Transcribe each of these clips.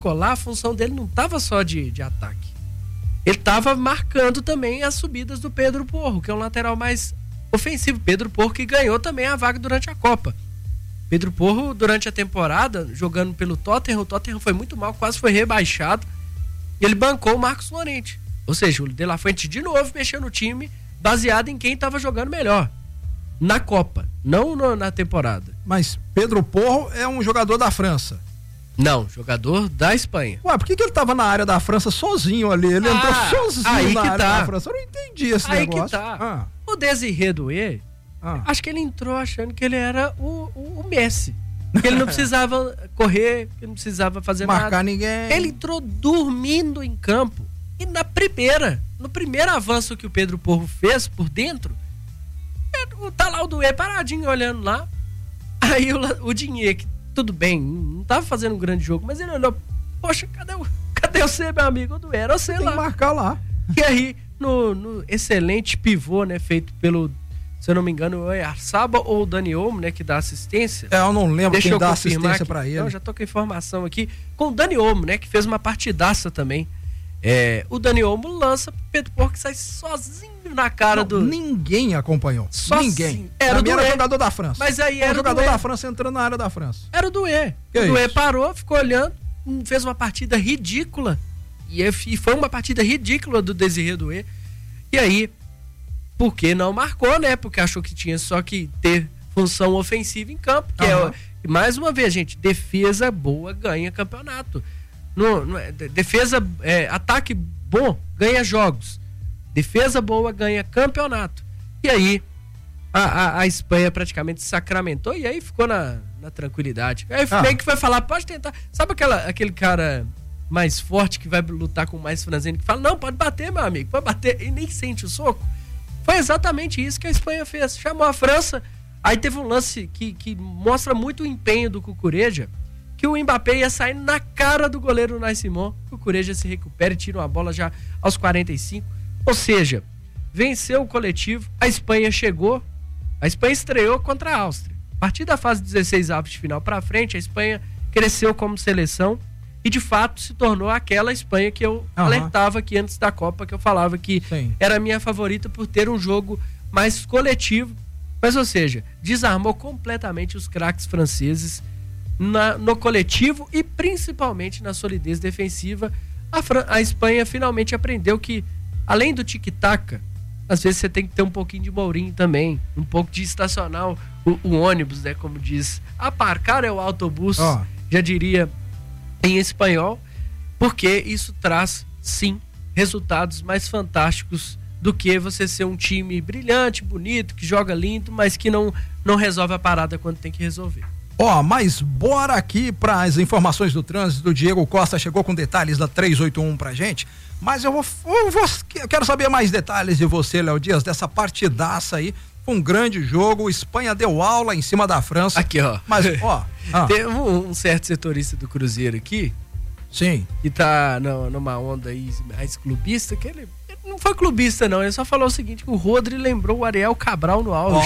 lá, a função dele não estava só de ataque. Ele estava marcando também as subidas do Pedro Porro, que é um lateral mais ofensivo. Pedro Porro que ganhou também a vaga durante a Copa. Pedro Porro, durante a temporada, jogando pelo Tottenham, o Tottenham foi muito mal, quase foi rebaixado. E ele bancou o Marcos Llorente. Ou seja, o De La Fuente de novo mexeu no time, baseado em quem estava jogando melhor. Na Copa, não na temporada. Mas Pedro Porro é um jogador da França. Não, jogador da Espanha. Ué, por que ele tava na área da França sozinho ali? Ele entrou sozinho na área da França. Eu não entendi esse negócio. Que tá. O Désiré Doué, acho que ele entrou achando que ele era o Messi. Que ele não precisava correr, que ele não precisava fazer nada. Marcar ninguém. Ele entrou dormindo em campo. E no primeiro avanço que o Pedro Porro fez por dentro, tá lá o Doué paradinho olhando lá. Aí o Digne, que tudo bem, não tava fazendo um grande jogo, mas ele olhou, poxa, cadê você, meu amigo? O Doué, era você lá. Tem que marcar lá. E aí, no excelente pivô, né, feito pelo, se eu não me engano, o Oyarzabal ou o Dani Olmo, né, que dá assistência. Eu não lembro quem dá assistência pra ele. Então, já tô com a informação aqui. Com o Dani Olmo, né, que fez uma partidaça também. O Dani Olmo lança pro Pedro Porro, que sai sozinho na cara do... Ninguém acompanhou. Ninguém. Era jogador da França. Mas aí era o jogador da França entrando na área da França. Era o Doué. O Doué parou, ficou olhando, fez uma partida ridícula. E foi uma partida ridícula do Désiré Doué. E aí, por que não marcou, né? Porque achou que tinha só que ter função ofensiva em campo. Que mais uma vez, gente, defesa boa ganha campeonato. Ataque bom ganha jogos. Defesa boa ganha campeonato. E aí, a Espanha praticamente sacramentou e aí ficou na tranquilidade. Aí meio que foi falar, pode tentar. Sabe aquele cara mais forte que vai lutar com mais franzino, que fala, não, pode bater, meu amigo, pode bater, e nem sente o soco? Foi exatamente isso que a Espanha fez. Chamou a França, aí teve um lance que mostra muito o empenho do Cucurella, que o Mbappé ia sair na cara do goleiro Unai Simon. O Cucurella se recupera e tira uma bola já aos 45. Ou seja, venceu o coletivo, a Espanha estreou contra a Áustria. A partir da fase 16 avos de final para frente, a Espanha cresceu como seleção e de fato se tornou aquela Espanha que eu alertava aqui antes da Copa, que eu falava que era a minha favorita por ter um jogo mais coletivo. Mas, ou seja, desarmou completamente os craques franceses no coletivo e principalmente na solidez defensiva. A Espanha finalmente aprendeu que, além do tic-tac, às vezes você tem que ter um pouquinho de Mourinho também, um pouco de estacionar o ônibus, né, como diz. Aparcar é o autobus, já diria em espanhol, porque isso traz, sim, resultados mais fantásticos do que você ser um time brilhante, bonito, que joga lindo, mas que não resolve a parada quando tem que resolver. Mas bora aqui para as informações do trânsito. O Diego Costa chegou com detalhes da 381 pra gente, mas eu quero saber mais detalhes de você, Léo Dias, dessa partidaça aí. Foi um grande jogo, Espanha deu aula em cima da França. Aqui, Mas, tem um certo setorista do Cruzeiro aqui. Sim. Que tá numa onda aí mais clubista, que ele não foi clubista não, ele só falou o seguinte, que o Rodri lembrou o Ariel Cabral no auge.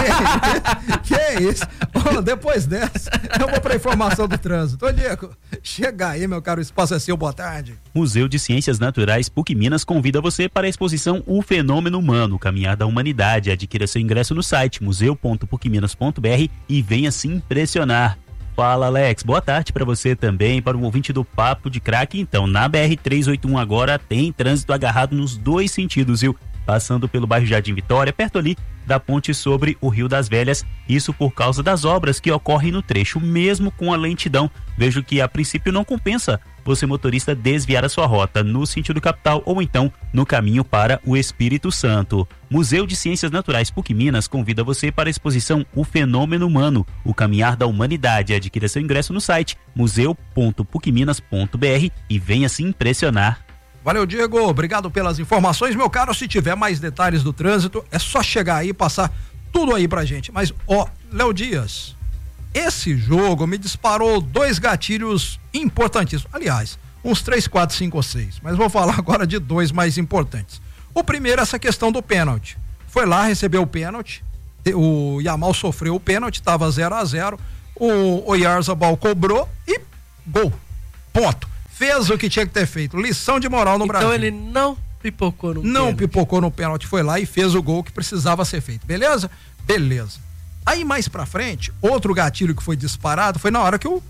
Que é isso? Depois dessa, eu vou pra informação do trânsito. Ô Diego, chega aí, meu caro, o espaço é seu, boa tarde. Museu de Ciências Naturais PUC Minas convida você para a exposição O Fenômeno Humano, o Caminhar da Humanidade. Adquira seu ingresso no site museu.pucminas.br e venha se impressionar. Fala, Alex, boa tarde para você também, para o ouvinte do Papo de Craque. Então, na BR-381 agora tem trânsito agarrado nos dois sentidos, viu? Passando pelo bairro Jardim Vitória, perto ali da ponte sobre o Rio das Velhas, isso por causa das obras que ocorrem no trecho, mesmo com a lentidão. Vejo que a princípio não compensa você, motorista, desviar a sua rota no sentido capital ou então no caminho para o Espírito Santo. Museu de Ciências Naturais PUC Minas convida você para a exposição O Fenômeno Humano, o Caminhar da Humanidade. Adquira seu ingresso no site museu.pucminas.br e venha se impressionar. Valeu, Diego, obrigado pelas informações, meu caro. Se tiver mais detalhes do trânsito, é só chegar aí e passar tudo aí pra gente. Mas, Léo Dias, esse jogo me disparou dois gatilhos importantíssimos. Aliás, uns 3, 4, 5 ou 6, mas vou falar agora de dois mais importantes. O primeiro, essa questão do pênalti. Foi lá, recebeu o pênalti, o Yamal sofreu o pênalti, tava 0-0, o Oyarzabal cobrou e gol, ponto. fez o que tinha que ter feito. Lição de moral no Brasil. Então ele não pipocou no pênalti. Não pipocou no pênalti, foi lá e fez o gol que precisava ser feito. Beleza? Beleza. Aí mais pra frente, outro gatilho que foi disparado foi na hora que o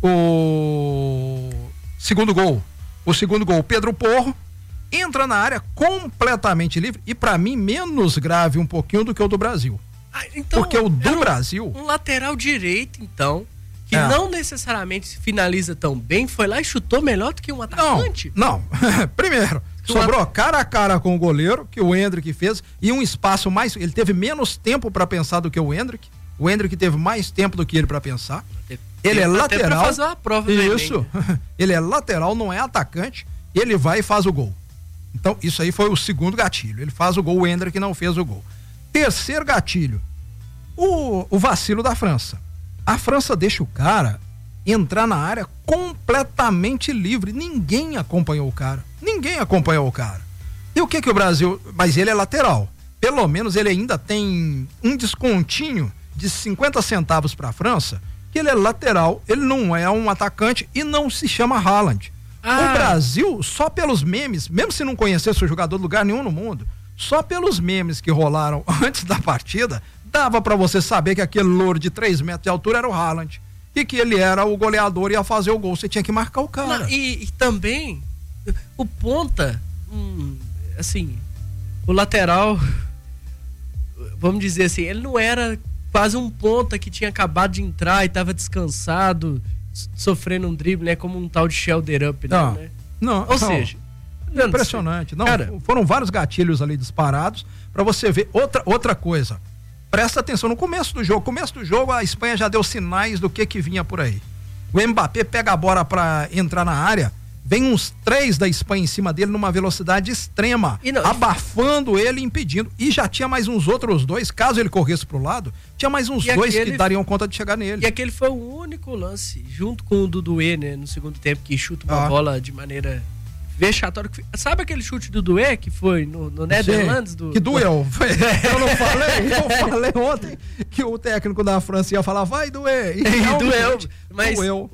segundo gol, Pedro Porro entra na área completamente livre e pra mim menos grave um pouquinho do que o do Brasil. Então, porque o do Brasil... Um lateral direito, então, que não necessariamente finaliza tão bem, foi lá e chutou melhor do que um atacante? Não. Primeiro, sobrou cara a cara com o goleiro, que o Endrick fez, e um espaço mais... Ele teve menos tempo pra pensar do que o Endrick. O Endrick teve mais tempo do que ele pra pensar. Ele é lateral. Pra fazer uma prova isso. Ele é lateral, não é atacante. Ele vai e faz o gol. Então, isso aí foi o segundo gatilho. Ele faz o gol, o Endrick não fez o gol. Terceiro gatilho, o vacilo da França. A França deixa o cara entrar na área completamente livre. Ninguém acompanhou o cara. E o que o Brasil... Mas ele é lateral. Pelo menos ele ainda tem um descontinho de 50 centavos para a França, que ele é lateral, ele não é um atacante e não se chama Haaland. O Brasil, só pelos memes, mesmo se não conhecesse o jogador de lugar nenhum no mundo, só pelos memes que rolaram antes da partida, dava pra você saber que aquele louro de 3 metros de altura era o Haaland. E que ele era o goleador e ia fazer o gol. Você tinha que marcar o cara. Não, e também, o ponta, assim, o lateral, vamos dizer assim, ele não era quase um ponta que tinha acabado de entrar e tava descansado, sofrendo um drible, né? Como um tal de shoulder up, né? Não. Ou seja... Impressionante. Não, cara, foram vários gatilhos ali disparados pra você ver. Outra coisa, presta atenção no começo do jogo, a Espanha já deu sinais do que vinha por aí. O Mbappé pega a bola pra entrar na área, vem uns 3 da Espanha em cima dele numa velocidade extrema, abafando ele, impedindo, e já tinha mais uns outros 2, caso ele corresse pro lado, tinha mais uns 2 que dariam conta de chegar nele. E aquele foi o único lance, junto com o Dudué, né, no segundo tempo, que chuta uma bola de maneira vexatória. Sabe aquele chute do Dudué que foi no Netherlands? Que doeu. Eu falei ontem que o técnico da França ia falar, vai Dué. E doeu. Mas doeu.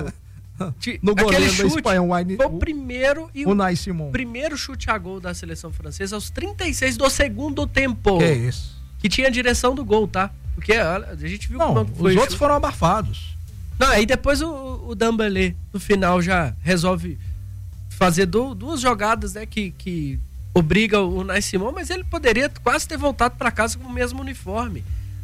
No goleiro chute da Espanha, foi o primeiro e o Unai Simon. Primeiro chute a gol da seleção francesa aos 36 do segundo tempo. Que é isso? Que tinha a direção do gol, tá? Porque a gente viu como foi. Os outros foram abafados. Não, aí depois o Dembélé no final já resolve fazer 2 jogadas, né, que obriga o Unai Simon, mas ele poderia quase ter voltado para casa com o mesmo uniforme.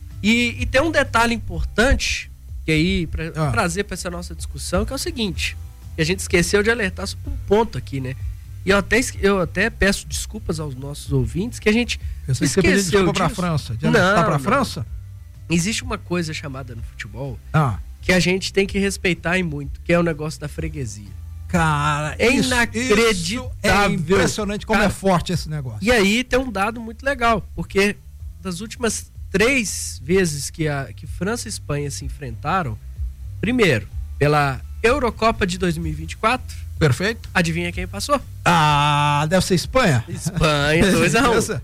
E tem um detalhe importante que aí para trazer para essa nossa discussão, que é o seguinte, que a gente esqueceu de alertar sobre um ponto aqui, né? E eu até peço desculpas aos nossos ouvintes que a gente esqueceu para a França. Tá para a França? Existe uma coisa chamada no futebol que a gente tem que respeitar e muito, que é o negócio da freguesia. Cara, é inacreditável. É impressionante como é forte esse negócio. E aí tem um dado muito legal, porque das últimas 3 vezes que França e Espanha se enfrentaram, primeiro, pela Eurocopa de 2024. Perfeito. Adivinha quem passou? Deve ser Espanha. Espanha, 2-1.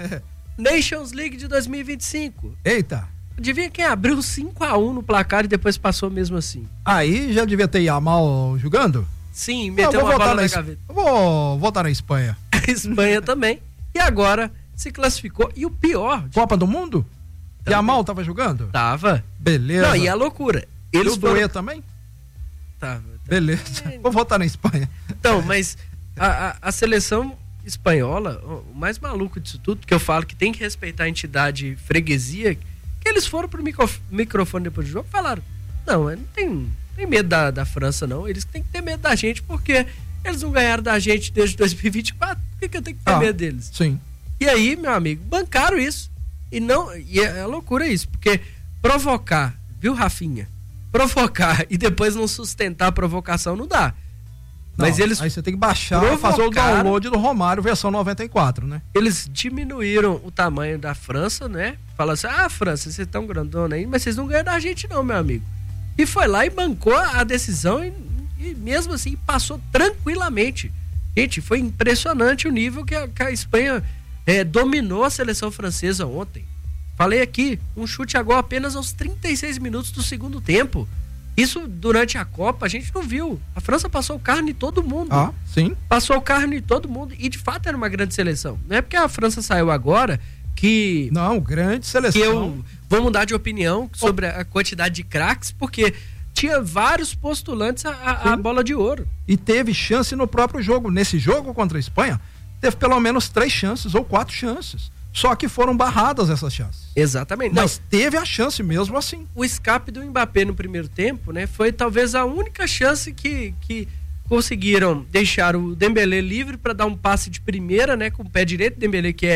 Nations League de 2025. Eita. Adivinha quem abriu 5-1 no placar e depois passou mesmo assim? Aí já devia ter Yamal jogando? Sim, meteu uma bola na gaveta. Vou votar na Espanha. A Espanha também. E agora se classificou. E o pior... Copa do Mundo? Também. Yamal tava jogando? Tava. Beleza. Não, e a loucura. Eles foram... também? Tava. Beleza. Vou votar na Espanha. Então, mas a seleção espanhola, o mais maluco disso tudo, que eu falo que tem que respeitar a entidade freguesia, que eles foram pro microfone depois do jogo e falaram, não tem medo da França, não. Eles têm que ter medo da gente, porque eles não ganharam da gente desde 2024. Por que eu tenho que ter medo deles? Sim. E aí, meu amigo, bancaram isso. E é loucura isso, porque provocar, viu, Rafinha? Provocar e depois não sustentar a provocação não dá. Mas não, eles aí você tem que baixar e fazer o download do Romário versão 94, né? Eles diminuíram o tamanho da França, né? Falaram assim, França, vocês estão grandona aí, mas vocês não ganham da gente não, meu amigo. E foi lá e bancou a decisão e mesmo assim passou tranquilamente. Gente, foi impressionante o nível que a Espanha dominou a seleção francesa ontem. Falei aqui, um chute a gol apenas aos 36 minutos do segundo tempo. Isso durante a Copa a gente não viu. A França passou carne em todo mundo. Ah, sim. Passou carne em todo mundo. E de fato era uma grande seleção. Não é porque a França saiu agora que... Não, grande seleção. Que eu vou mudar de opinião sobre a quantidade de craques, porque tinha vários postulantes a bola de ouro. E teve chance no próprio jogo. Nesse jogo contra a Espanha, teve pelo menos 3 chances ou 4 chances. Só que foram barradas essas chances. Exatamente. Mas teve a chance mesmo assim. O escape do Mbappé no primeiro tempo, né, foi talvez a única chance que conseguiram deixar o Dembélé livre para dar um passe de primeira, né, com o pé direito. Dembélé que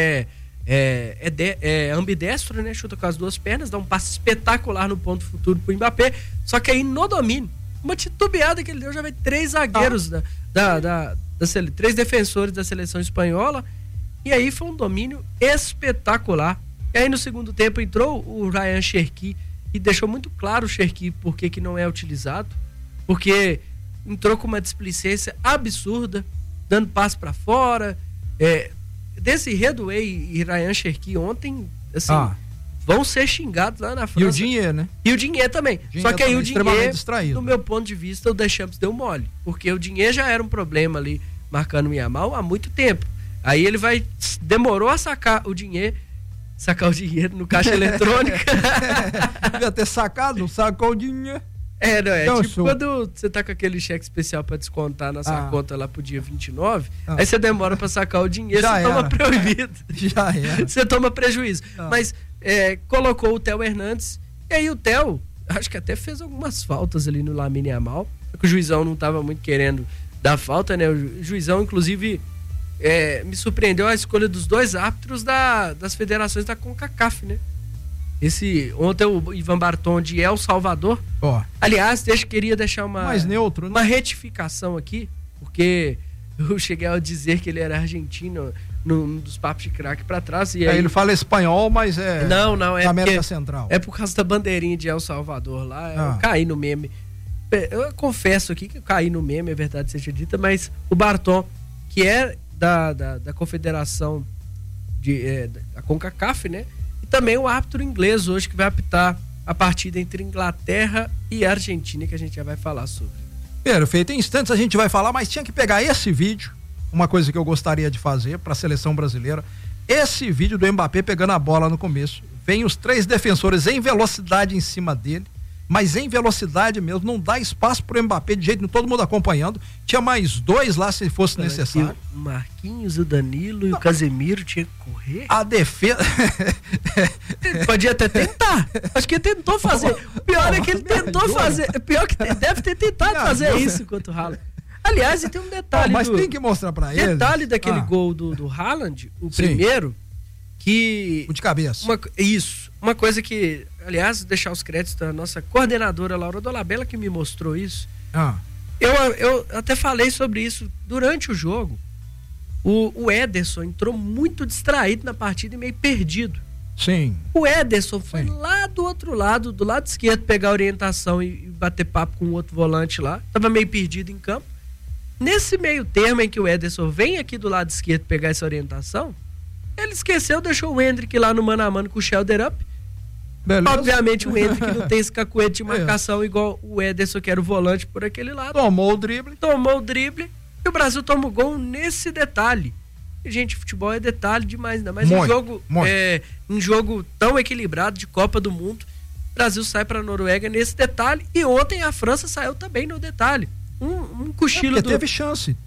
é ambidestro, né, chuta com as 2 pernas, dá um passe espetacular no ponto futuro pro Mbappé. Só que aí no domínio, uma titubeada que ele deu, já vai 3 zagueiros 3 defensores da seleção espanhola. E aí foi um domínio espetacular. E aí no segundo tempo entrou o Ryan Cherki e deixou muito claro o Cherki por que não é utilizado. Porque entrou com uma displicência absurda, dando passe para fora. Desiré Doué e Ryan Cherki ontem, assim, vão ser xingados lá na França. E o Digne, né? E o Digne também. Só que aí o Digne, distraído. no meu ponto de vista, o Deschamps deu mole. Porque o Digne já era um problema ali, marcando o Yamal há muito tempo. Aí ele demorou a sacar o dinheiro no caixa eletrônica. Devia ter sacado, sacou o dinheiro. Não, tipo quando você tá com aquele cheque especial pra descontar na sua conta lá pro dia 29, aí você demora pra sacar o dinheiro, você toma proibido. Já era. Você toma prejuízo. Mas colocou o Theo Hernandes, e aí o Theo, acho que até fez algumas faltas ali no Lamine Yamal, porque o juizão não tava muito querendo dar falta, né? O juizão, inclusive... me surpreendeu a escolha dos 2 árbitros das federações da CONCACAF, né? Ontem o Ivan Barton de El Salvador. Aliás, queria deixar mais neutro, né? Uma retificação aqui, porque eu cheguei a dizer que ele era argentino num dos papos de craque pra trás. E aí... ele fala espanhol, mas Não, é América Central. É por causa da bandeirinha de El Salvador lá. Eu caí no meme. Eu confesso aqui que eu caí no meme, é verdade seja dita, mas o Barton, que é da confederação da CONCACAF, né? E também o árbitro inglês hoje que vai apitar a partida entre Inglaterra e Argentina, que a gente já vai falar sobre. Perfeito, em instantes a gente vai falar, mas tinha que pegar esse vídeo, uma coisa que eu gostaria de fazer para a seleção brasileira, esse vídeo do Mbappé pegando a bola no começo, vem os 3 defensores em velocidade em cima dele, mas em velocidade mesmo, não dá espaço pro Mbappé de jeito nenhum, todo mundo acompanhando. Tinha mais 2 lá se fosse necessário. O Marquinhos, o Danilo e o Casemiro tinha que correr. A defesa. Podia até tentar. Acho que ele tentou fazer. O pior é que ele tentou fazer. Pior que deve ter tentado fazer isso contra o Haaland. Aliás, e tem um detalhe. Mas tem que mostrar pra ele. Detalhe daquele gol do Haaland, o primeiro, que. O de cabeça. Uma coisa que, aliás, deixar os créditos da nossa coordenadora Laura Dolabella, que me mostrou isso. Eu até falei sobre isso durante o jogo. O Ederson entrou muito distraído na partida e meio perdido. Sim. O Ederson foi lá do outro lado, do lado esquerdo, pegar a orientação e bater papo com o outro volante lá. Tava meio perdido em campo. Nesse meio termo em que o Ederson vem aqui do lado esquerdo pegar essa orientação, ele esqueceu, deixou o Hendrick lá no mano a mano com o Shelder Up. Beleza. Obviamente o Hendrick não tem esse cacuete de marcação igual o Ederson, que era o volante por aquele lado. Tomou o drible e o Brasil toma o gol nesse detalhe. E, gente, futebol é detalhe demais, ainda mais um jogo tão equilibrado de Copa do Mundo. O Brasil sai pra Noruega nesse detalhe, e ontem a França saiu também no detalhe. Um cochilo teve chance.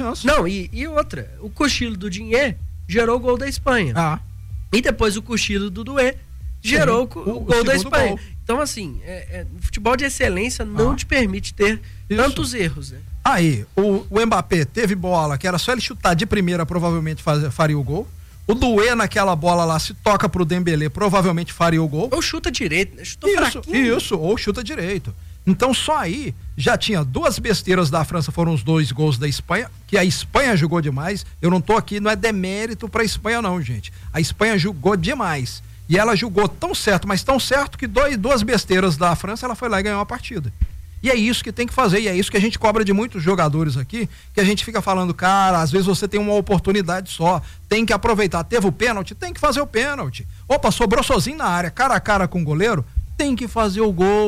E outra, o cochilo do Digne gerou o gol da Espanha. E depois o cochilo do Doué gerou o gol da Espanha. Gol. Então, assim, futebol de excelência não te permite ter tantos erros, né? Aí, o Mbappé teve bola, que era só ele chutar de primeira, provavelmente faria o gol. O Doué naquela bola lá, se toca pro Dembélé, provavelmente faria o gol. Ou chuta direito, né? Chutou fraquinho. Ou chuta direito. Então, só aí, já tinha 2 besteiras da França, foram os 2 gols da Espanha, que a Espanha jogou demais. Eu não tô aqui, não é demérito pra Espanha não, gente. A Espanha jogou demais. E ela jogou tão certo, mas tão certo que 2 besteiras da França, ela foi lá e ganhou a partida. E é isso que tem que fazer, e é isso que a gente cobra de muitos jogadores aqui, que a gente fica falando, cara, às vezes você tem uma oportunidade só, tem que aproveitar. Teve o pênalti, tem que fazer o pênalti. Opa, sobrou sozinho na área, cara a cara com o goleiro, tem que fazer o gol.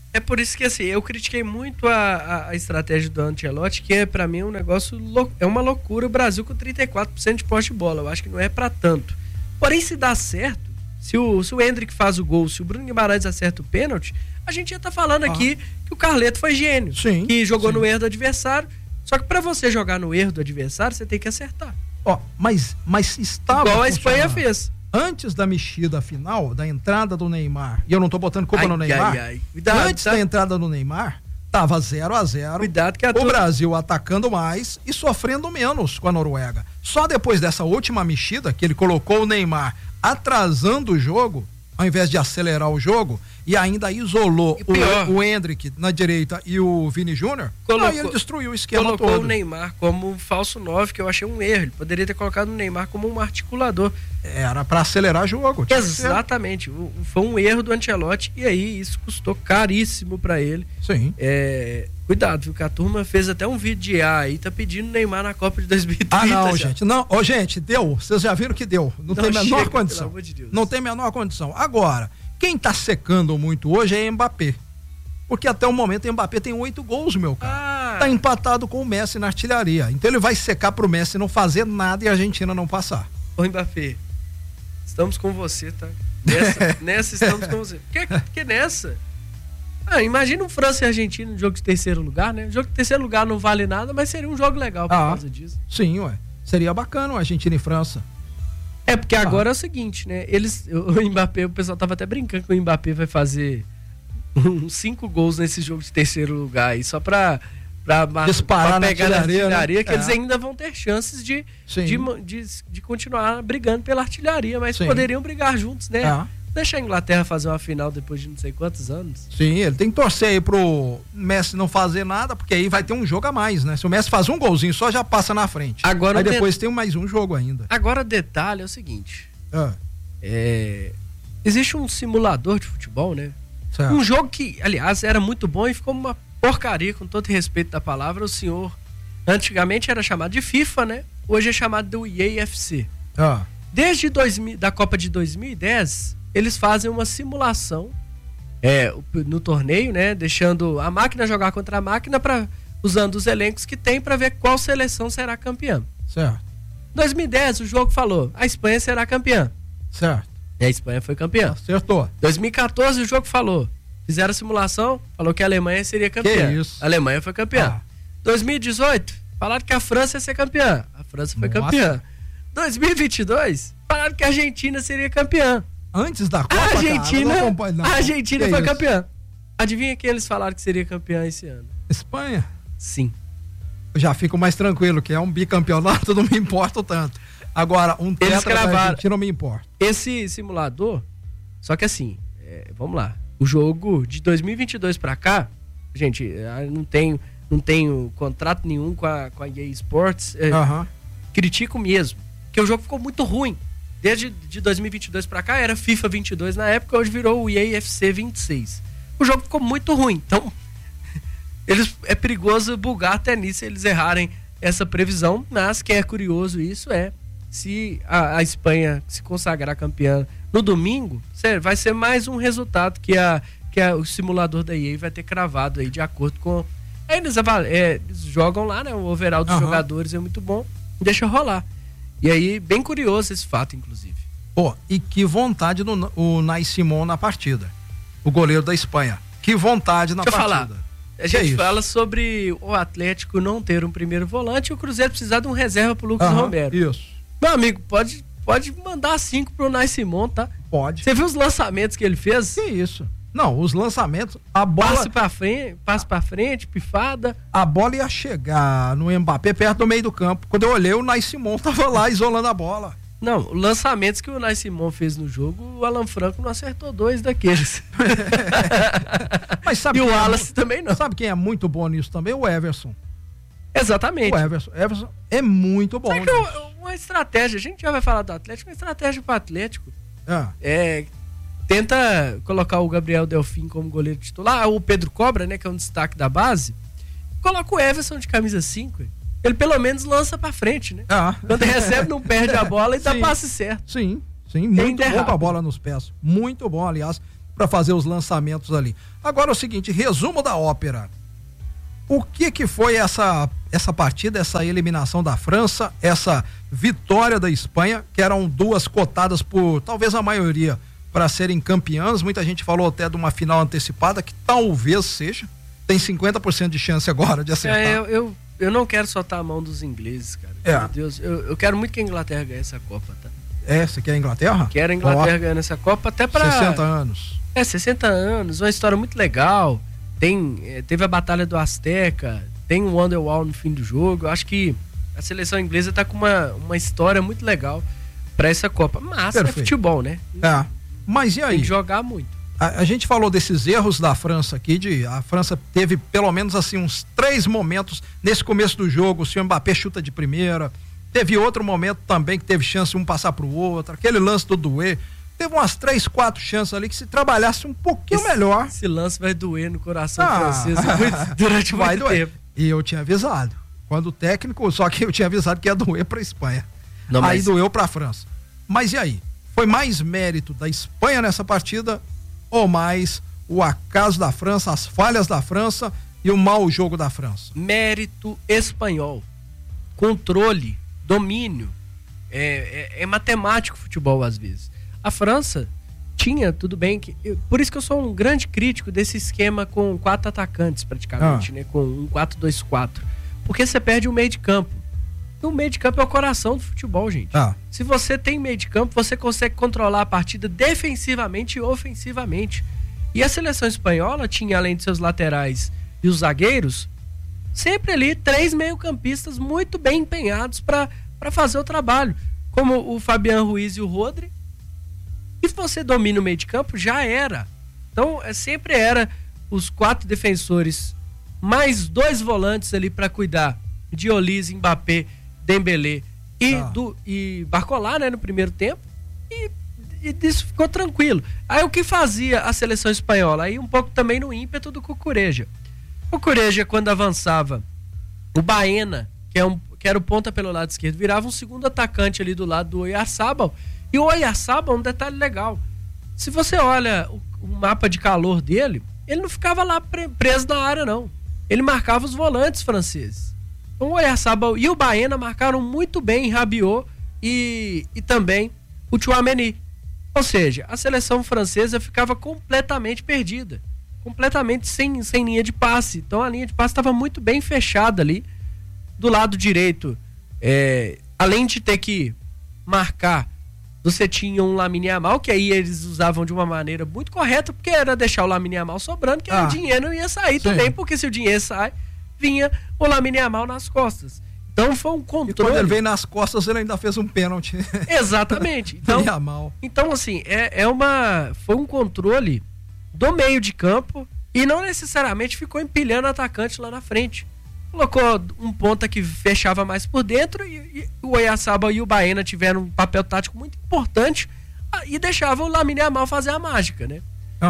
É por isso que, assim, eu critiquei muito a estratégia do Ancelotti, que pra mim é um negócio, é uma loucura o Brasil com 34% de posse de bola. Eu acho que não é pra tanto. Porém, se dá certo, se o Endrick faz o gol, se o Bruno Guimarães acerta o pênalti, a gente ia estar falando aqui que o Carleto foi gênio. Sim, que jogou no erro do adversário. Só que pra você jogar no erro do adversário, você tem que acertar. Mas estava igual a Espanha fez. Antes da mexida final, da entrada do Neymar, e eu não tô botando culpa no Neymar, Cuidado, antes da entrada do Neymar, tava 0-0. Cuidado que o Brasil atacando mais e sofrendo menos com a Noruega. Só depois dessa última mexida, que ele colocou o Neymar atrasando o jogo, ao invés de acelerar o jogo, e ainda isolou o Endrick na direita e o Vini Júnior, aí ele destruiu o esquema todo. Colocou o Neymar como um falso 9, que eu achei um erro. Ele poderia ter colocado o Neymar como um articulador. Era pra acelerar o jogo. Exatamente. Foi um erro do Ancelotti e aí isso custou caríssimo pra ele. Sim. Cuidado, viu? Que a turma fez até um vídeo de aí, tá pedindo Neymar na Copa de 2030. Não, já. gente. Não, gente, deu. Vocês já viram que deu. Não tem a menor condição. Pelo amor de Deus. Não tem a menor condição. Agora, quem tá secando muito hoje é Mbappé. Porque até o momento o Mbappé tem 8 gols, meu cara. Tá empatado com o Messi na artilharia. Então ele vai secar pro Messi não fazer nada e a Argentina não passar. Ô Mbappé, estamos com você, tá? Nessa estamos com você. Porque nessa... imagina um França e Argentina no jogo de terceiro lugar, né? O jogo de terceiro lugar não vale nada, mas seria um jogo legal por causa disso. Sim, seria bacana Argentina e França. Porque agora é o seguinte, né? O Mbappé, o pessoal tava até brincando que o Mbappé vai fazer uns 5 gols nesse jogo de terceiro lugar aí, só pra disparar pegar na artilharia, né? que eles ainda vão ter chances de continuar brigando pela artilharia, mas poderiam brigar juntos, né? Deixa a Inglaterra fazer uma final depois de não sei quantos anos. Sim, ele tem que torcer aí pro Messi não fazer nada, porque aí vai ter um jogo a mais, né? Se o Messi faz um golzinho só, já passa na frente. Agora, aí depois tem mais um jogo ainda. Agora o detalhe é o seguinte. Existe um simulador de futebol, né? Certo. Um jogo que, aliás, era muito bom e ficou uma porcaria, com todo respeito da palavra. O senhor, antigamente era chamado de FIFA, né? Hoje é chamado do EAFC. Desde da Copa de 2010... eles fazem uma simulação no torneio, né? Deixando a máquina jogar contra a máquina, usando os elencos que tem para ver qual seleção será campeã. Certo. Em 2010, o jogo falou, a Espanha será campeã. Certo. E a Espanha foi campeã. Acertou. 2014, o jogo falou, fizeram a simulação, falou que a Alemanha seria campeã. Que isso? A Alemanha foi campeã. 2018, falaram que a França ia ser campeã. A França foi campeã. 2022, falaram que a Argentina seria campeã. Antes da Copa, a Argentina foi campeã. Adivinha quem eles falaram que seria campeã esse ano? Espanha? Sim. Eu já fico mais tranquilo, que é um bicampeonato, não me importa tanto. Agora, um tetra da Argentina não me importa. Esse simulador, só que assim, vamos lá, o jogo de 2022 pra cá, gente, não tenho contrato nenhum com a EA Sports, critico mesmo, porque o jogo ficou muito ruim. Desde de 2022 pra cá, era FIFA 22 na época, hoje virou o EAFC 26. O jogo ficou muito ruim, então é perigoso bugar até nisso, eles errarem essa previsão, mas que é curioso isso se a Espanha se consagrar campeã no domingo, vai ser mais um resultado que o simulador da EA vai ter cravado aí, de acordo com... Eles jogam lá, né? O overall dos jogadores é muito bom, deixa rolar. E aí, bem curioso esse fato, inclusive. E que vontade o Unai Simón na partida. O goleiro da Espanha. Que vontade na partida. Deixa eu falar. A gente fala sobre o Atlético não ter um primeiro volante e o Cruzeiro precisar de um reserva pro Lucas Romero. Isso. Meu amigo, pode mandar 5 pro Unai Simón, tá? Pode. Você viu os lançamentos que ele fez? Que isso? Não, os lançamentos, a bola... Passe pra frente, pifada. A bola ia chegar no Mbappé perto do meio do campo. Quando eu olhei, o Unai Simón tava lá isolando a bola. Não, lançamentos que o Unai Simón fez no jogo, o Alan Franco não acertou 2 daqueles. Mas sabe e o Wallace também não. Sabe quem é muito bom nisso também? O Everson. Exatamente. O Everson é muito bom. Sabe que uma estratégia, a gente já vai falar do Atlético, uma estratégia pro Atlético tenta colocar o Gabriel Delfim como goleiro titular, o Pedro Cobra, né, que é um destaque da base, coloca o Everson de camisa 5, ele pelo menos lança pra frente, né? Quando recebe, não perde a bola e dá passe certo. Sim, muito bom com a bola nos pés. Muito bom, aliás. para fazer os lançamentos ali. Agora é o seguinte, resumo da ópera. O que foi essa partida, essa eliminação da França, essa vitória da Espanha, que eram duas cotadas por talvez a maioria para serem campeãs? Muita gente falou até de uma final antecipada, que talvez seja. Tem 50% de chance agora de acertar. Eu não quero soltar a mão dos ingleses, cara. Meu Deus, eu quero muito que a Inglaterra ganhe essa Copa, tá? Você quer a Inglaterra? Quero a Inglaterra ganhando essa Copa até para 60 anos. 60 anos, uma história muito legal. Teve a Batalha do Azteca, tem um Wonderwall no fim do jogo. Eu acho que a seleção inglesa tá com uma história muito legal para essa Copa. Mas é futebol, né? Mas e aí? Tem que jogar muito. A gente falou desses erros da França aqui, a França teve pelo menos assim uns 3 momentos nesse começo do jogo. O senhor Mbappé chuta de primeira, teve outro momento também que teve chance um passar pro outro, aquele lance do Doué, teve umas 3, 4 chances ali que se trabalhasse um pouquinho melhor. Esse lance vai doer no coração francês durante muito tempo. E eu tinha avisado, quando o técnico, só que eu tinha avisado que ia doer pra Espanha. Não, aí doeu pra França. Mas e aí? Foi mais mérito da Espanha nessa partida ou mais o acaso da França, as falhas da França e o mau jogo da França? Mérito espanhol. Controle, domínio. É matemático o futebol às vezes. A França tinha, tudo bem, por isso que eu sou um grande crítico desse esquema com 4 atacantes praticamente, né? Com um 4-2-4. Porque você perde o meio de campo. E o meio de campo é o coração do futebol, gente. Se você tem meio de campo, você consegue controlar a partida defensivamente e ofensivamente. E a seleção espanhola tinha, além de seus laterais e os zagueiros, sempre ali 3 meio-campistas muito bem empenhados para fazer o trabalho. Como o Fabián Ruiz e o Rodri. E se você domina o meio de campo, já era. Então, sempre era os 4 defensores, mais 2 volantes ali para cuidar de Olise, Mbappé, Dembélé e Barcola, né, no primeiro tempo. E isso ficou tranquilo. Aí o que fazia a seleção espanhola? Aí um pouco também no ímpeto do Cucurella. O Cucurella, quando avançava, o Baena, que era o ponta pelo lado esquerdo, virava um segundo atacante ali do lado do Oyarzabal. E o Oyarzabal, um detalhe legal, se você olha o mapa de calor dele, ele não ficava lá preso na área, não. Ele marcava os volantes franceses. Então, o Oyarzabal e o Baena marcaram muito bem Rabiot e também o Tchouaméni. Ou seja, a seleção francesa ficava completamente perdida, completamente sem linha de passe. Então a linha de passe estava muito bem fechada ali. Do lado direito, além de ter que marcar, você tinha um Lamine Yamal, que aí eles usavam de uma maneira muito correta, porque era deixar o Lamine Yamal sobrando, que aí o dinheiro não ia sair também, porque se o dinheiro sai, vinha o Lamine Yamal nas costas. Então foi um controle. E quando ele veio nas costas, ele ainda fez um pênalti. Exatamente. Então assim, foi um controle do meio de campo e não necessariamente ficou empilhando atacante lá na frente. Colocou um ponta que fechava mais por dentro e o Oyarzabal e o Baena tiveram um papel tático muito importante e deixavam o Lamine Yamal fazer a mágica, né?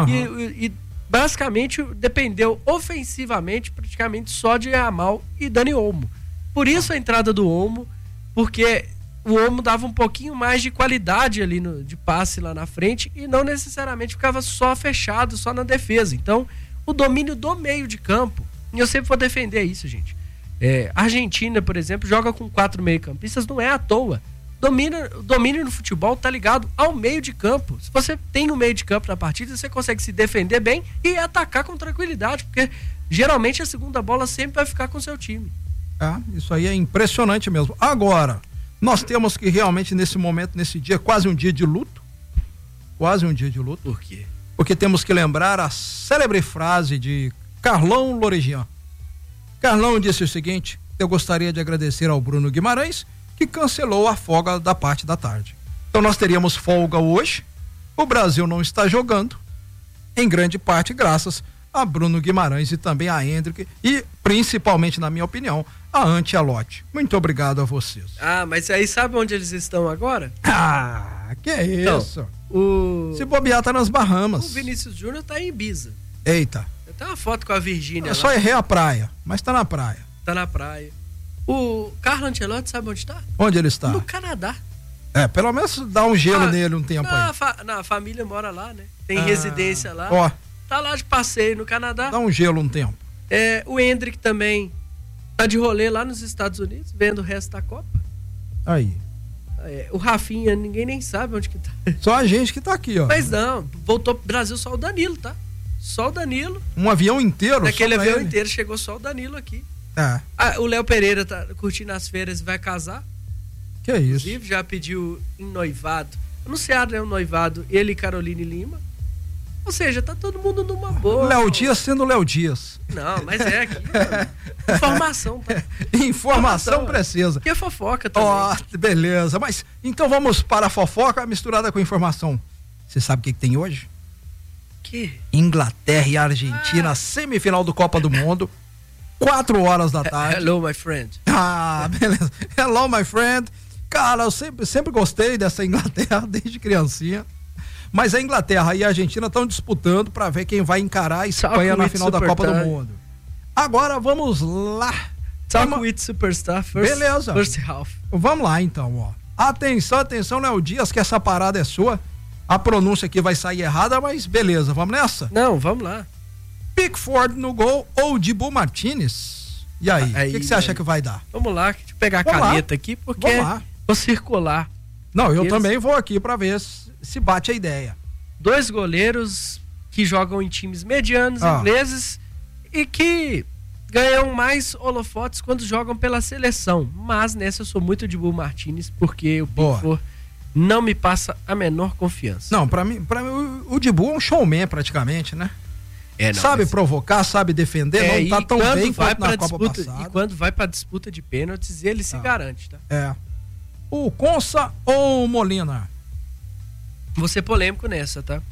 E basicamente dependeu ofensivamente praticamente só de Yamal e Dani Olmo. Por isso a entrada do Olmo, porque o Olmo dava um pouquinho mais de qualidade ali de passe lá na frente e não necessariamente ficava só fechado, só na defesa. Então, o domínio do meio de campo, e eu sempre vou defender isso, gente. A Argentina, por exemplo, joga com 4 meio-campistas, não é à toa. O domínio no futebol tá ligado ao meio de campo. Se você tem o meio de campo na partida, você consegue se defender bem e atacar com tranquilidade, porque geralmente a segunda bola sempre vai ficar com o seu time. Isso aí é impressionante mesmo. Agora, nós temos que realmente nesse momento, nesse dia, quase um dia de luto. Quase um dia de luto. Por quê? Porque temos que lembrar a célebre frase de Carlão Loregian. Carlão disse o seguinte: eu gostaria de agradecer ao Bruno Guimarães, que cancelou a folga da parte da tarde. Então nós teríamos folga hoje, o Brasil não está jogando, em grande parte graças a Bruno Guimarães e também a Hendrick e principalmente, na minha opinião, a Ancelotti. Muito obrigado a vocês. Mas aí sabe onde eles estão agora? Que é isso? Se bobear tá nas Bahamas. O Vinícius Júnior tá em Ibiza. Eita. Tem uma foto com a Virgínia. Eu só errei a praia, mas tá na praia. Tá na praia. O Carlo Ancelotti sabe onde está? Onde ele está? No Canadá. Pelo menos dá um gelo nele um tempo aí. A família mora lá, né? Tem residência lá. Ó. Tá lá de passeio no Canadá. Dá um gelo um tempo. O Hendrick também tá de rolê lá nos Estados Unidos, vendo o resto da Copa. Aí. O Rafinha, ninguém nem sabe onde que tá. Só a gente que tá aqui, ó. Mas não, voltou pro Brasil só o Danilo, tá? Só o Danilo. Um avião inteiro? Naquele avião inteiro, chegou só o Danilo aqui. O Léo Pereira tá curtindo as férias e vai casar. Que isso? Inclusive, já pediu em noivado. Anunciaram, né, o noivado, ele e Caroline Lima. Ou seja, tá todo mundo numa boa. Léo Dias sendo Léo Dias. Não, mas aqui. Informação, tá? Informação precisa. E a fofoca também. Beleza. Mas então vamos para a fofoca misturada com informação. Você sabe o que tem hoje? Que? Inglaterra e Argentina, semifinal do Copa do Mundo. 4 horas da tarde. Hello, my friend. Beleza. Hello, my friend. Cara, eu sempre gostei dessa Inglaterra desde criancinha. Mas a Inglaterra e a Argentina estão disputando para ver quem vai encarar a Espanha na final da Copa do Mundo. Agora vamos lá. Talk with Superstar Beleza. First half. Vamos lá então, ó. Atenção, Léo Dias, que essa parada é sua. A pronúncia aqui vai sair errada, mas beleza, vamos nessa? Não, vamos lá. Pickford no gol ou Dibu Martinez? E aí, o que você acha que vai dar? Vamos lá, deixa eu pegar a caneta aqui, porque vou circular. Não, eu também vou aqui para ver se bate a ideia. 2 goleiros que jogam em times medianos, ingleses, e que ganham mais holofotes quando jogam pela seleção. Mas nessa eu sou muito de Dibu Martinez, porque o Pickford não me passa a menor confiança. Não, pra mim o Dibu é um showman praticamente, né? Sabe provocar, sabe defender, não tá tão bem quanto na Copa passada. E quando vai pra disputa de pênaltis, ele se garante, tá? O Konsa ou o Molina? Vou ser polêmico nessa, tá?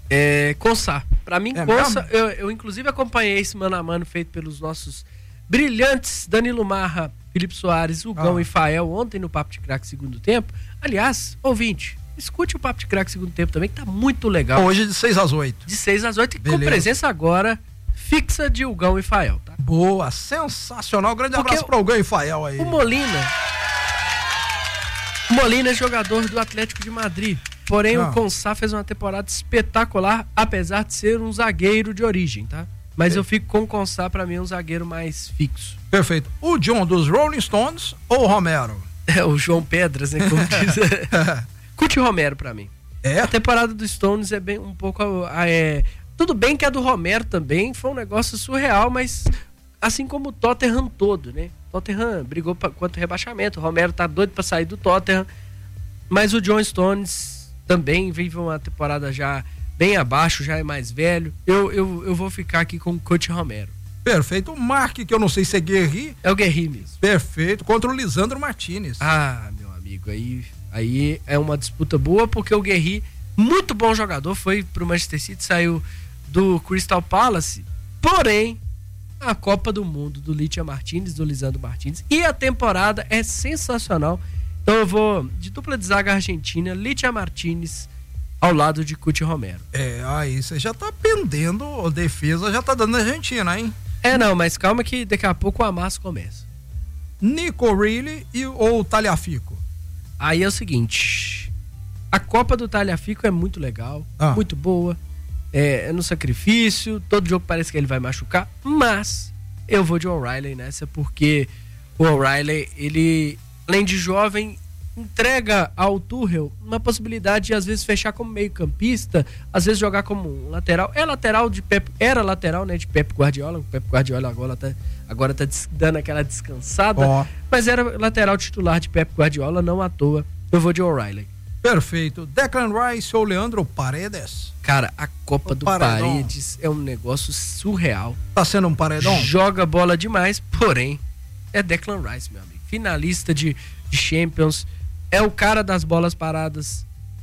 Konsa. Pra mim, Konsa, eu inclusive acompanhei esse mano a mano feito pelos nossos brilhantes Danilo Marra, Felipe Soares, Hugão e Fael ontem no Papo de Craque segundo tempo. Aliás, ouvinte, escute o Papo de Craque segundo tempo também, que tá muito legal. Hoje de 6 às 8. De 6 às 8 e com presença agora fixa de Hugão e Fael, tá? Boa, sensacional. Grande abraço para Hugão e Fael aí. O Molina é jogador do Atlético de Madrid. Porém, o Konsa fez uma temporada espetacular, apesar de ser um zagueiro de origem, tá? Mas eu fico com o Konsa, pra mim, um zagueiro mais fixo. Perfeito. O John dos Rolling Stones ou o Romero? O João Pedras, né? Como diz. Curte Romero pra mim. A temporada dos Stones é bem um pouco... tudo bem que a do Romero também foi um negócio surreal, mas assim como o Tottenham todo, né? Tottenham brigou contra o rebaixamento, o Romero tá doido pra sair do Tottenham, mas o John Stones também vive uma temporada já bem abaixo, já é mais velho. Eu vou ficar aqui com o Coach Romero. Perfeito. O Mark, que eu não sei se é Guerri. É o Guerri mesmo. Perfeito. Contra o Lisandro Martinez. Meu amigo, aí é uma disputa boa, porque o Guerri, muito bom jogador, foi pro Manchester City, saiu do Crystal Palace, porém a Copa do Mundo do Litia Martinez, do Lisandro Martinez, e a temporada é sensacional. Então eu vou de dupla de zaga argentina, Litia Martinez ao lado de Cuti Romero. Aí você já tá pendendo, a defesa já tá dando na Argentina, hein? Não, mas calma que daqui a pouco o amasso começa. Nico Reilly ou Tagliafico? Aí é o seguinte, a Copa do Tagliafico é muito legal, muito boa, é no sacrifício, todo jogo parece que ele vai machucar, mas eu vou de O'Reilly nessa, porque o O'Reilly, ele, além de jovem, entrega ao Tuchel uma possibilidade de às vezes fechar como meio campista, às vezes jogar como um lateral. Era lateral, né, de Pep Guardiola. O Pep Guardiola agora tá dando aquela descansada, mas era lateral titular de Pep Guardiola, não à toa. Eu vou de O'Reilly. Perfeito. Declan Rice ou Leandro Paredes? Cara, a Copa do Paredes é um negócio surreal. Tá sendo um paredão? Joga bola demais, porém é Declan Rice, meu amigo. Finalista de Champions, é o cara das bolas paradas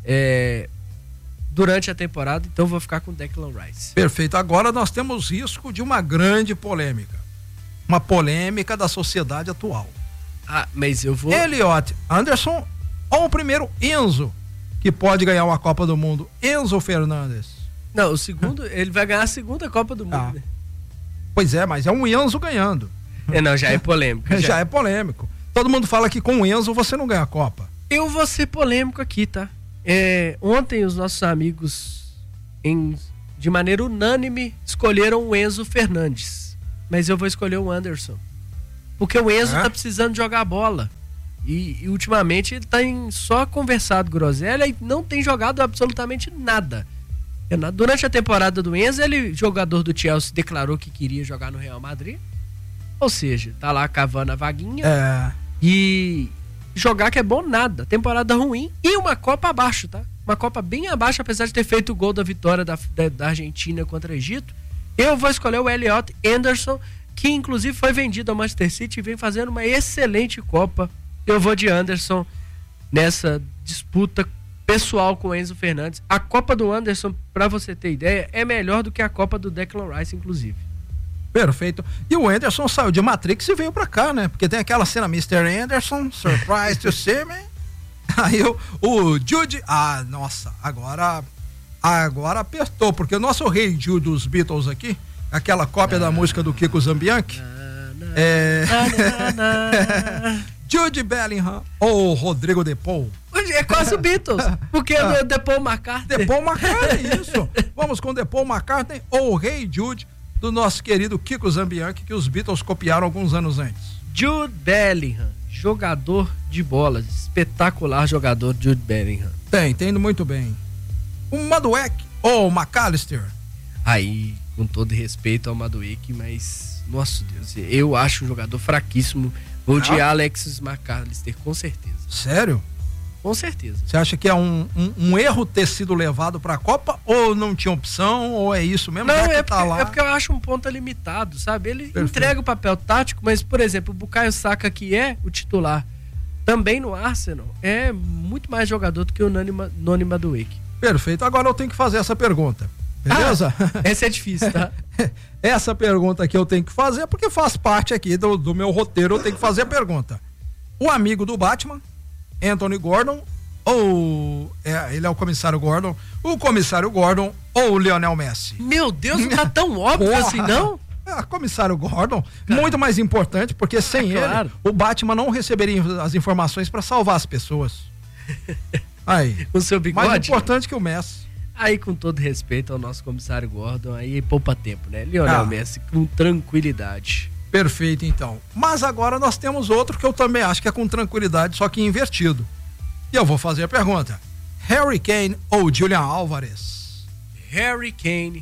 durante a temporada, então vou ficar com Declan Rice. Perfeito. Agora nós temos risco de uma grande polêmica. Uma polêmica da sociedade atual. Mas eu vou... Elliot Anderson ou o primeiro Enzo, que pode ganhar uma Copa do Mundo? Enzo Fernandes. Não, o segundo, ele vai ganhar a segunda Copa do Mundo. Né? Pois é, mas é um Enzo ganhando. Não, já é polêmico. Já é polêmico. Todo mundo fala que com o Enzo você não ganha a Copa. Eu vou ser polêmico aqui, tá? Ontem os nossos amigos, de maneira unânime, escolheram o Enzo Fernandes. Mas eu vou escolher o Anderson. Porque o Enzo tá precisando jogar bola. E ultimamente ele tá só conversado groselha e não tem jogado absolutamente nada. Durante a temporada do Enzo, jogador do Chelsea, declarou que queria jogar no Real Madrid. Ou seja, tá lá cavando a vaguinha. E jogar que é bom nada. Temporada ruim e uma Copa abaixo, tá? Uma Copa bem abaixo, apesar de ter feito o gol da vitória da Argentina contra o Egito. Eu vou escolher o Elliot Anderson, que inclusive foi vendido ao Manchester City e vem fazendo uma excelente Copa. Eu vou de Anderson nessa disputa pessoal com o Enzo Fernandes. A Copa do Anderson, pra você ter ideia, é melhor do que a Copa do Declan Rice, inclusive. Perfeito. E o Anderson saiu de Matrix e veio pra cá, né? Porque tem aquela cena Mr. Anderson, surprise to see me. Aí o Jude, nossa, agora apertou, porque o nosso rei Jude dos Beatles aqui, aquela cópia da música do Kiko Zambianchi, Jude Bellingham ou Rodrigo De Paul. É quase o Beatles, porque é De Paul McCartney. De Paul McCartney, isso. Vamos com De Paul McCartney ou o rei Jude do nosso querido Kiko Zambianchi, que os Beatles copiaram alguns anos antes. Jude Bellingham, jogador de bola, espetacular jogador Jude Bellingham. Entendo muito bem. O Madueke ou o McAllister? Aí, com todo respeito ao Madueke, mas, nossa Deus, eu acho um jogador fraquíssimo. Vou de Alex McAllister, com certeza. Sério? Com certeza. Você acha que é um erro ter sido levado para a Copa ou não tinha opção ou é isso mesmo? Não, é porque eu acho um ponto limitado, sabe? Ele entrega o papel tático, mas, por exemplo, o Bukayo Saka, que é o titular também no Arsenal, é muito mais jogador do que o Noni Madueke. Perfeito. Agora eu tenho que fazer essa pergunta. Beleza? Essa é difícil, tá? Essa pergunta aqui eu tenho que fazer porque faz parte aqui do meu roteiro, eu tenho que fazer a pergunta. O amigo do Batman, Anthony Gordon, ou ele é o comissário Gordon, o comissário Gordon ou o Lionel Messi? Meu Deus, não tá tão óbvio assim, não? Comissário Gordon, muito mais importante, porque sem ele, o Batman não receberia as informações para salvar as pessoas. Aí, o seu bigode? Mais importante que o Messi. Aí, com todo respeito ao nosso comissário Gordon, aí poupa tempo, né? Lionel Messi, com tranquilidade. Perfeito, então. Mas agora nós temos outro que eu também acho que é com tranquilidade, só que invertido. E eu vou fazer a pergunta: Harry Kane ou Julian Álvares? Harry Kane.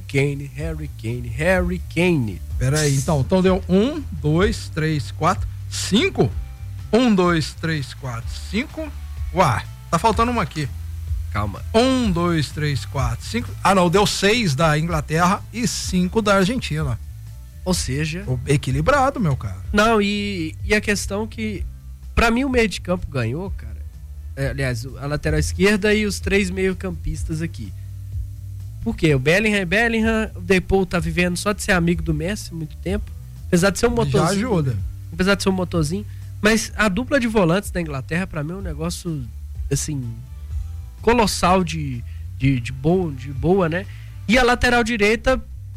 Peraí, então deu 1, 2, 3, 4, 5. 1, 2, 3, 4, 5. Ué, tá faltando uma aqui. Calma. 1, 2, 3, 4, 5. Não, deu 6 da Inglaterra e 5 da Argentina. Ou seja, equilibrado, meu cara. Não, e a questão que, pra mim, o meio de campo ganhou, cara. Aliás, a lateral esquerda e os 3 meio-campistas aqui. Por quê? O Bellingham, o De Paul tá vivendo só de ser amigo do Messi há muito tempo. Apesar de ser um motorzinho. Já ajuda. Apesar de ser um motorzinho. Mas a dupla de volantes da Inglaterra, pra mim, é um negócio, assim, colossal de boa, né? E a lateral direita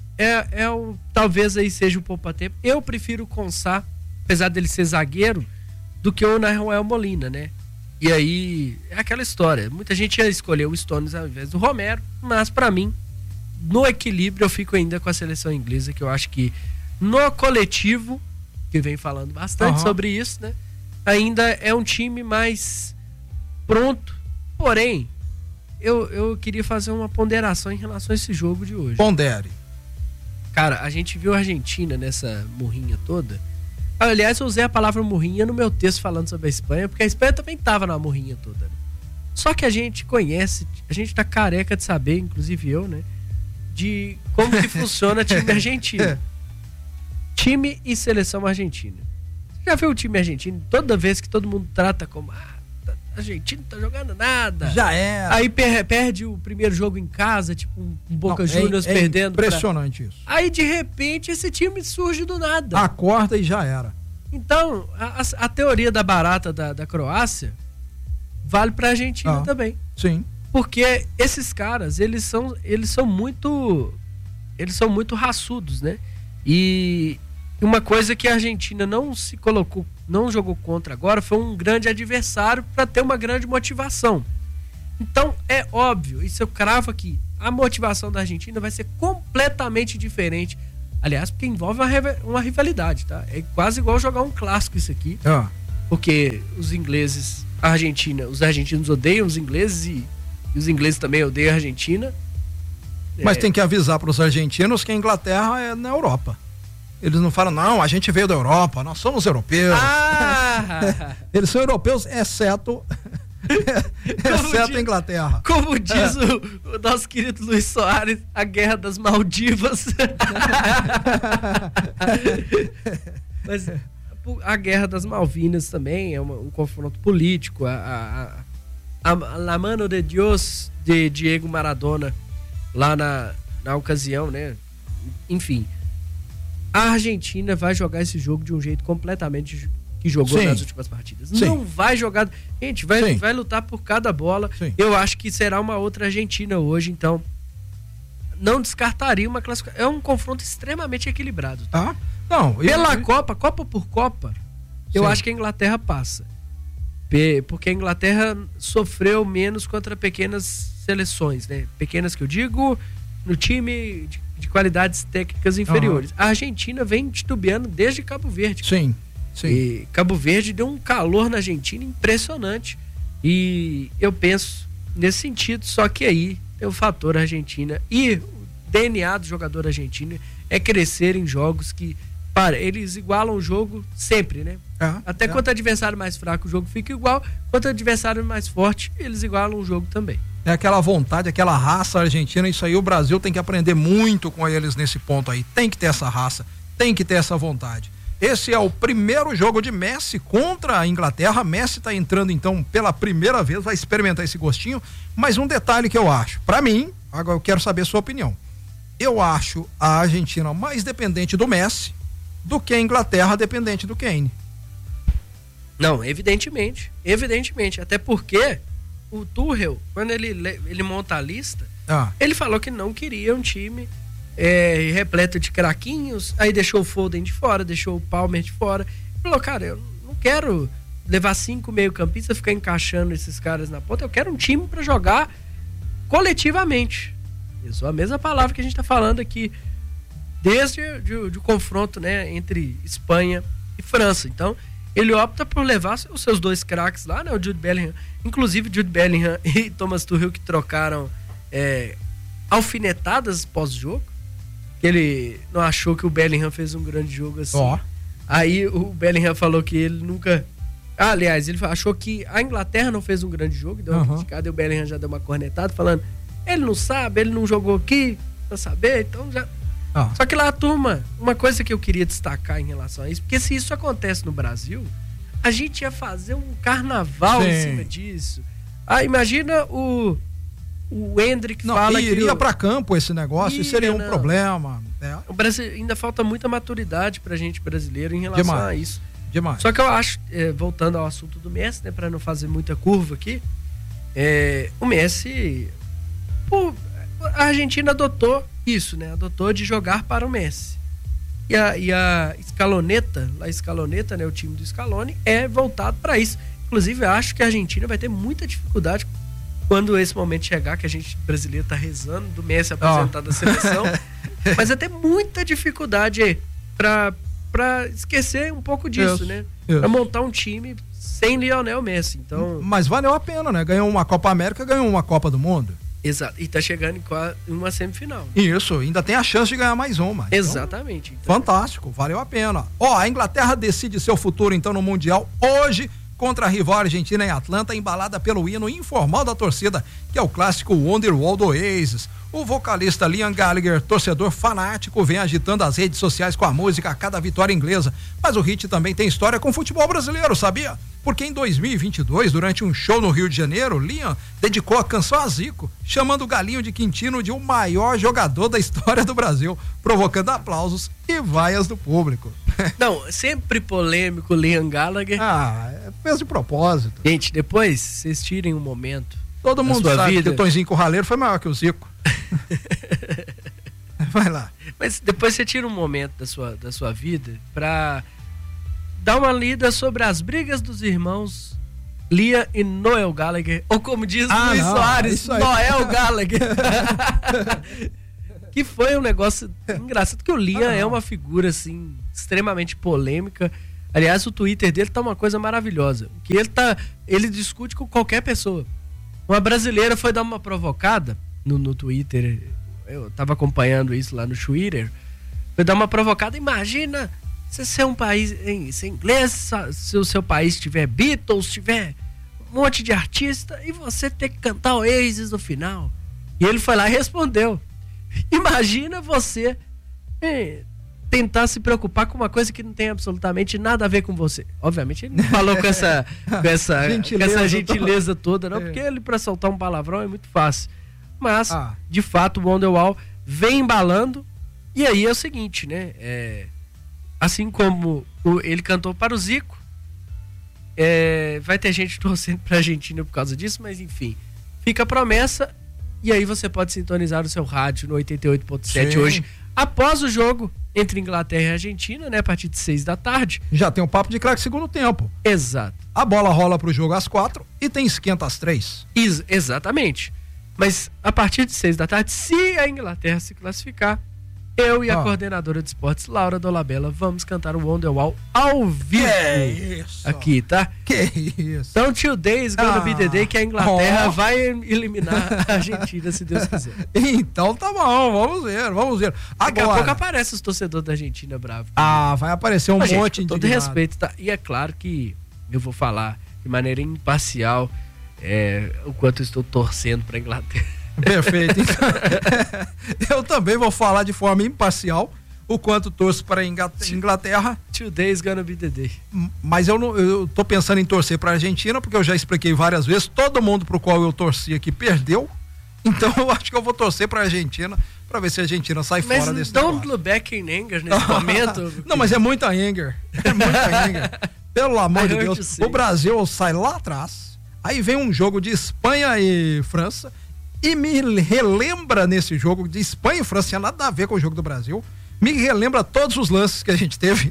talvez aí seja o poupa-tempo. Eu prefiro o Konsa, apesar dele ser zagueiro, do que o Nahuel Molina, né? E aí, é aquela história. Muita gente ia escolher o Stones ao invés do Romero, mas pra mim, no equilíbrio, eu fico ainda com a seleção inglesa, que eu acho que no coletivo, que vem falando bastante sobre isso, né? Ainda é um time mais pronto. Porém, eu queria fazer uma ponderação em relação a esse jogo de hoje. Pondere. Cara, a gente viu a Argentina nessa murrinha toda. Aliás, eu usei a palavra murrinha no meu texto falando sobre a Espanha, porque a Espanha também tava na murrinha toda. Né? Só que a gente conhece, a gente tá careca de saber, inclusive eu, né? De como que funciona time argentino. Time e seleção argentina. Você já viu o time argentino? Toda vez que todo mundo trata como a Argentina não tá jogando nada. Já era. Aí perde o primeiro jogo em casa, tipo um Boca Juniors perdendo. Impressionante isso. Aí de repente esse time surge do nada. Acorda e já era. Então, a teoria da barata da Croácia vale pra Argentina também. Sim. Porque esses caras, eles são muito raçudos, né? E uma coisa que a Argentina não se colocou não jogou contra agora, foi um grande adversário para ter uma grande motivação. Então, é óbvio, isso eu cravo aqui, a motivação da Argentina vai ser completamente diferente. Aliás, porque envolve uma rivalidade, tá? É quase igual jogar um clássico isso aqui. Porque os ingleses, os argentinos odeiam os ingleses e os ingleses também odeiam a Argentina. Mas tem que avisar para os argentinos que a Inglaterra é na Europa. Eles não falam, não, a gente veio da Europa, nós somos europeus. Eles são europeus, exceto a Inglaterra. Como diz o nosso querido Luiz Soares, a guerra das Maldivas. Mas a guerra das Malvinas também é um confronto político. A La Mano de Dios de Diego Maradona lá na ocasião, né? Enfim, a Argentina vai jogar esse jogo de um jeito completamente que jogou nas últimas partidas. Sim. Não vai jogar... Gente, vai lutar por cada bola. Sim. Eu acho que será uma outra Argentina hoje, então não descartaria uma classificação. É um confronto extremamente equilibrado. Tá? Não, Pela Copa por Copa, eu acho que a Inglaterra passa. Porque a Inglaterra sofreu menos contra pequenas seleções, né? Pequenas que eu digo, no time de qualidades técnicas inferiores. A Argentina vem titubeando desde Cabo Verde. Sim. E Cabo Verde deu um calor na Argentina impressionante. E eu penso nesse sentido, só que aí tem o fator Argentina. E o DNA do jogador argentino é crescer em jogos que eles igualam o jogo sempre, né? Até quanto adversário mais fraco o jogo fica igual, quanto adversário mais forte eles igualam o jogo também. É aquela vontade, aquela raça argentina, isso aí o Brasil tem que aprender muito com eles nesse ponto aí. Tem que ter essa raça, tem que ter essa vontade. Esse é o primeiro jogo de Messi contra a Inglaterra. Messi está entrando então pela primeira vez, vai experimentar esse gostinho. Mas um detalhe que eu acho, para mim, agora eu quero saber a sua opinião. Eu acho a Argentina mais dependente do Messi do que a Inglaterra dependente do Kane. Não, evidentemente. Até porque o Tuchel, quando ele monta a lista, ele falou que não queria um time repleto de craquinhos, aí deixou o Foden de fora, deixou o Palmer de fora. Falou, cara, eu não quero levar 5 meio-campistas, ficar encaixando esses caras na ponta, eu quero um time para jogar coletivamente. Isso é a mesma palavra que a gente tá falando aqui desde o confronto, né, entre Espanha e França. Então, ele opta por levar os seus 2 craques lá, né, o Jude Bellingham, inclusive Jude Bellingham e Thomas Tuchel, que trocaram alfinetadas pós-jogo, que ele não achou que o Bellingham fez um grande jogo assim. Aí o Bellingham falou que ele nunca... aliás, ele achou que a Inglaterra não fez um grande jogo, deu uma criticada, e o Bellingham já deu uma cornetada, falando, ele não sabe, ele não jogou aqui pra saber, então já... Só que lá, turma, uma coisa que eu queria destacar em relação a isso, porque se isso acontece no Brasil, a gente ia fazer um carnaval em cima disso. Imagina o Hendrick fala que... iria pra campo esse negócio, isso seria um problema. O Brasil ainda falta muita maturidade pra gente brasileiro em relação a isso. Demais. Só que eu acho, voltando ao assunto do Messi, né, pra não fazer muita curva aqui, o Messi... a Argentina adotou isso, né? Adotou de jogar para o Messi. E a Scaloneta, né? O time do Scaloni é voltado para isso. Inclusive, eu acho que a Argentina vai ter muita dificuldade quando esse momento chegar, que a gente brasileiro tá rezando do Messi apresentar da seleção. Mas vai ter muita dificuldade para esquecer um pouco disso, né? Para montar um time sem Lionel Messi. Então... Mas valeu a pena, né? Ganhou uma Copa América, ganhou uma Copa do Mundo. Exato, e tá chegando em uma semifinal. Isso, ainda tem a chance de ganhar mais uma. Exatamente. Então, fantástico, valeu a pena. A Inglaterra decide seu futuro então no Mundial hoje contra a rival Argentina em Atlanta, embalada pelo hino informal da torcida, que é o clássico Wonderwall do Oasis. O vocalista Liam Gallagher, torcedor fanático, vem agitando as redes sociais com a música a cada vitória inglesa. Mas o hit também tem história com o futebol brasileiro, sabia? Porque em 2022, durante um show no Rio de Janeiro, Liam dedicou a canção a Zico, chamando o Galinho de Quintino de o maior jogador da história do Brasil, provocando aplausos e vaias do público. Não, sempre polêmico Liam Gallagher. Fez de propósito. Gente, depois vocês tirem um momento. Todo mundo sabe que o Tonzinho Curraleiro foi maior que o Zico. Vai lá. Mas depois você tira um momento da sua vida pra dá uma lida sobre as brigas dos irmãos Liam e Noel Gallagher, ou como diz Luiz Soares, Noel Gallagher. Que foi um negócio engraçado, que o Liam é uma figura, assim, extremamente polêmica. Aliás, o Twitter dele tá uma coisa maravilhosa, que ele discute com qualquer pessoa. Uma brasileira foi dar uma provocada no Twitter, eu tava acompanhando isso lá no Twitter, foi dar uma provocada. Imagina se ser um país ser inglês, se o seu país tiver Beatles, tiver um monte de artista, e você ter que cantar Oasis no final. E ele foi lá e respondeu: imagina você tentar se preocupar com uma coisa que não tem absolutamente nada a ver com você. Obviamente ele não falou com essa gentileza toda, não, porque ele, para soltar um palavrão, é muito fácil. Mas, de fato, o Wonderwall vem embalando. E aí é o seguinte, né? Assim como ele cantou para o Zico, vai ter gente torcendo para a Argentina por causa disso, mas enfim, fica a promessa. E aí você pode sintonizar o seu rádio no 88.7 hoje, após o jogo entre Inglaterra e Argentina, né? A partir de 6 da tarde. Já tem um papo de craque segundo tempo. Exato. A bola rola pro jogo às 4 e tem esquenta às 3. Exatamente. Mas a partir de 6 da tarde, se a Inglaterra se classificar, eu e a coordenadora de esportes, Laura Dolabella, vamos cantar o Wonderwall ao vivo. Que isso? Aqui, tá? Que isso? Então, today's gonna be the day que a Inglaterra vai eliminar a Argentina, se Deus quiser. Então tá bom, vamos ver. Daqui a pouco aparece os torcedores da Argentina bravos. Vai aparecer um monte de todo respeito, tá? E é claro que eu vou falar de maneira imparcial o quanto eu estou torcendo pra Inglaterra. Perfeito. Eu também vou falar de forma imparcial o quanto torço para a Inglaterra. Today's gonna be the day. Mas eu tô pensando em torcer para a Argentina, porque eu já expliquei várias vezes, todo mundo pro qual eu torci aqui perdeu. Então eu acho que eu vou torcer para a Argentina, para ver se a Argentina sai fora desse negócio. Mas don't look back in anger nesse momento. Não, mas é muita anger. Pelo amor de Deus. O Brasil sai lá atrás, aí vem um jogo de Espanha e França, e me relembra nesse jogo de Espanha e França, tinha nada a ver com o jogo do Brasil, me relembra todos os lances que a gente teve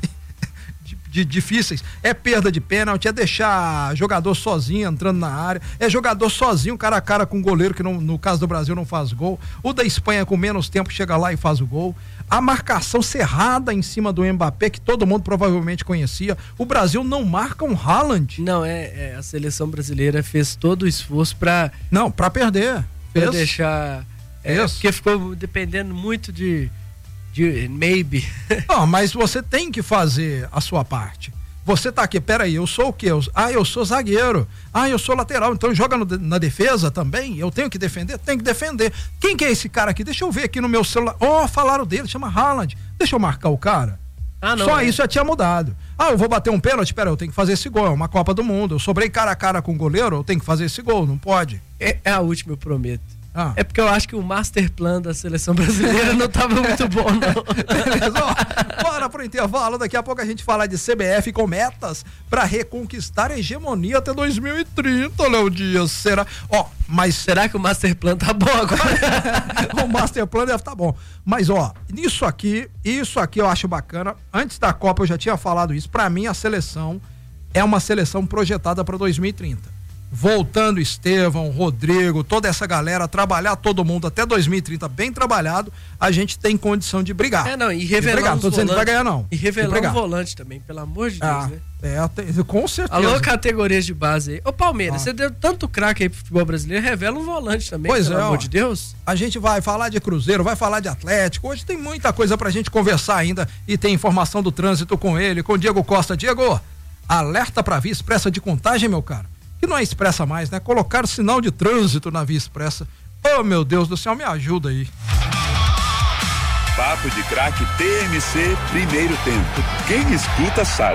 de difíceis. É perda de pênalti, é deixar jogador sozinho entrando na área, é jogador sozinho cara a cara com um goleiro que no caso do Brasil não faz gol, o da Espanha com menos tempo chega lá e faz o gol, a marcação cerrada em cima do Mbappé que todo mundo provavelmente conhecia. O Brasil não marca um Haaland. Não, a seleção brasileira fez todo o esforço para perder. Pra deixar. Porque ficou dependendo muito de maybe. Não, mas você tem que fazer a sua parte. Você tá aqui, peraí, eu sou o quê? Eu sou zagueiro. Eu sou lateral, então joga na defesa também? Eu tenho que defender? Tenho que defender. Quem que é esse cara aqui? Deixa eu ver aqui no meu celular. Falaram dele, chama Haaland. Deixa eu marcar o cara. Não, só isso já tinha mudado. Eu vou bater um pênalti, eu tenho que fazer esse gol, é uma Copa do Mundo. Eu sobrei cara a cara com o goleiro, eu tenho que fazer esse gol, não pode. É a última, eu prometo. É porque eu acho que o master plan da seleção brasileira não estava muito bom, não. Beleza? Bora pro intervalo, daqui a pouco a gente fala de CBF com metas para reconquistar a hegemonia até 2030, Léo Dias. Será? Mas será que o master plan tá bom agora? O master plan deve tá bom. Mas isso aqui eu acho bacana. Antes da Copa eu já tinha falado isso. Para mim a seleção é uma seleção projetada para 2030. Voltando Estevão, Rodrigo, toda essa galera, trabalhar todo mundo até 2030 bem trabalhado, a gente tem condição de brigar. E revelar tô dizendo que vai ganhar, não. E revelar um volante também, pelo amor de Deus, né? Com certeza. Alô, categorias de base aí. Ô, Palmeiras, você deu tanto craque aí pro futebol brasileiro, revela um volante também, pelo amor de Deus. A gente vai falar de Cruzeiro, vai falar de Atlético, hoje tem muita coisa pra gente conversar ainda e tem informação do trânsito com ele, com o Diego Costa. Diego, alerta pra Via Expressa de Contagem, meu caro. Que não é expressa mais, né? Colocar sinal de trânsito na Via Expressa. Meu Deus do céu, me ajuda aí. Papo de Craque TMC, primeiro tempo. Quem escuta sabe.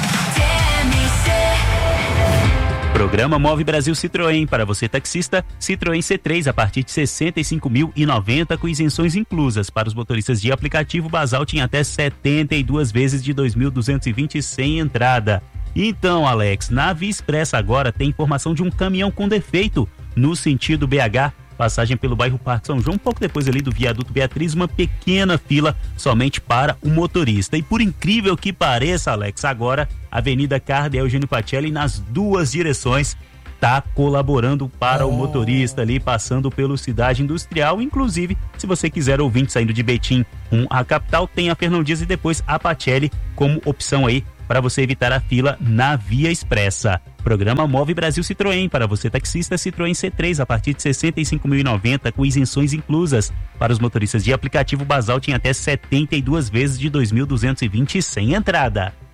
Programa Move Brasil Citroën. Para você taxista, Citroën C3 a partir de 65.090 com isenções inclusas. Para os motoristas de aplicativo, Basalt em até 72 vezes de 2.220 sem entrada. Então, Alex, na Via Expressa agora tem informação de um caminhão com defeito no sentido BH passagem pelo bairro Parque São João, um pouco depois ali do viaduto Beatriz, uma pequena fila somente para o motorista. E por incrível que pareça, Alex, agora Avenida Cardeal Eugênio Pacelli nas duas direções está colaborando para o motorista ali, passando pelo Cidade Industrial. Inclusive, se você quiser, ouvinte, saindo de Betim à capital, tem a Fernão Dias e depois a Pacelli como opção aí para você evitar a fila na Via Expressa. Programa Move Brasil Citroën, para você taxista Citroën C3 a partir de 65.090 com isenções inclusas. Para os motoristas de aplicativo Basal tem até 72 vezes de 2.220 sem entrada.